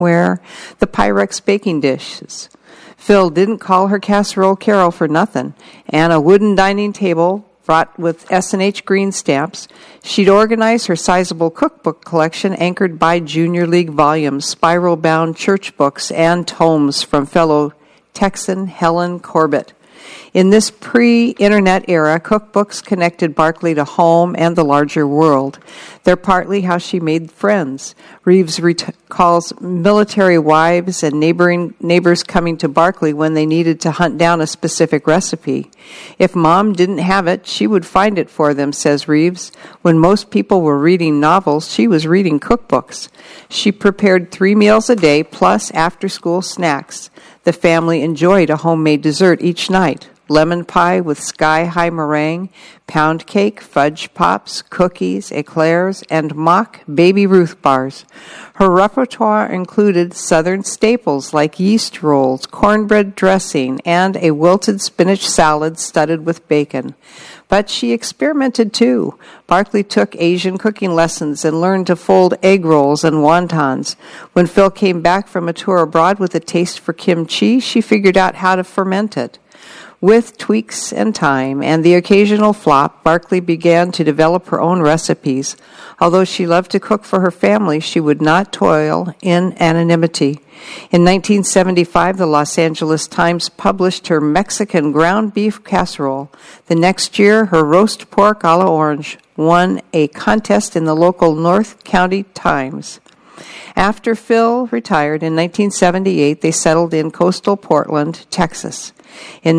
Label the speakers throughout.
Speaker 1: where the Pyrex baking dishes. Phil didn't call her casserole Carol for nothing, and a wooden dining table brought with S&H green stamps. She'd organize her sizable cookbook collection anchored by Junior League volumes, spiral-bound church books, and tomes from fellow Texan Helen Corbett. In this pre-internet era, cookbooks connected Barclay to home and the larger world. They're partly how she made friends. Reeves recalls military wives and neighbors coming to Barclay when they needed to hunt down a specific recipe. If Mom didn't have it, she would find it for them, says Reeves. When most people were reading novels, she was reading cookbooks. She prepared 3 meals a day plus after-school snacks. The family enjoyed a homemade dessert each night. Lemon pie with sky-high meringue, pound cake, fudge pops, cookies, eclairs, and mock Baby Ruth bars. Her repertoire included Southern staples like yeast rolls, cornbread dressing, and a wilted spinach salad studded with bacon. But she experimented too. Barclay took Asian cooking lessons and learned to fold egg rolls and wontons. When Phil came back from a tour abroad with a taste for kimchi, she figured out how to ferment it. With tweaks and time and the occasional flop, Barclay began to develop her own recipes. Although she loved to cook for her family, she would not toil in anonymity. In 1975, the Los Angeles Times published her Mexican ground beef casserole. The next year, her roast pork a la orange won a contest in the local North County Times. After Phil retired in 1978, they settled in coastal Portland, Texas. In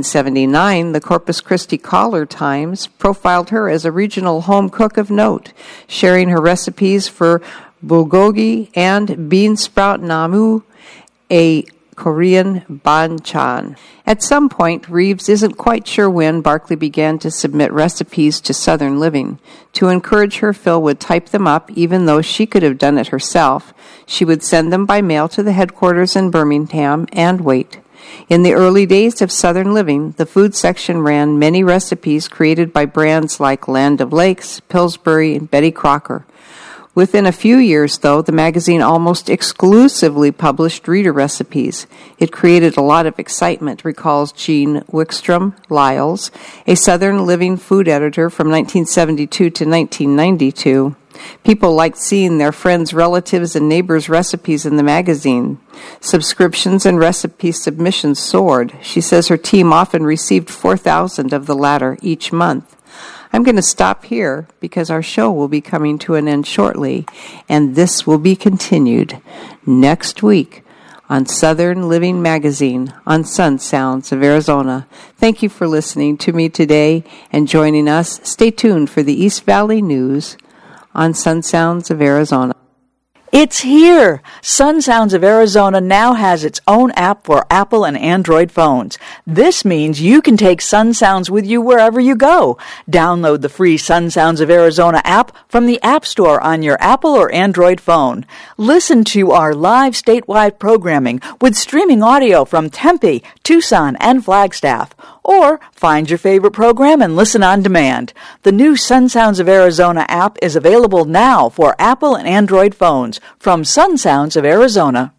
Speaker 1: 1979, the Corpus Christi Caller-Times profiled her as a regional home cook of note, sharing her recipes for bulgogi and bean sprout namu, a Korean banchan. At some point, Reeves isn't quite sure when, Barclay began to submit recipes to Southern Living. To encourage her, Phil would type them up, even though she could have done it herself. She would send them by mail to the headquarters in Birmingham and wait. In the early days of Southern Living, the food section ran many recipes created by brands like Land O'Lakes, Pillsbury, and Betty Crocker. Within a few years, though, the magazine almost exclusively published reader recipes. It created a lot of excitement, recalls Jean Wickstrom Lyles, a Southern Living food editor from 1972 to 1992. People liked seeing their friends, relatives, and neighbors' recipes in the magazine. Subscriptions and recipe submissions soared. She says her team often received 4,000 of the latter each month. I'm going to stop here because our show will be coming to an end shortly, and this will be continued next week on Southern Living Magazine on Sun Sounds of Arizona. Thank you for listening to me today and joining us. Stay tuned for the East Valley News on Sun Sounds of Arizona.
Speaker 2: It's here! Sun Sounds of Arizona now has its own app for Apple and Android phones. This means you can take Sun Sounds with you wherever you go. Download the free Sun Sounds of Arizona app from the App Store on your Apple or Android phone. Listen to our live statewide programming with streaming audio from Tempe, Tucson, and Flagstaff. Or find your favorite program and listen on demand. The new Sun Sounds of Arizona app is available now for Apple and Android phones from Sun Sounds of Arizona.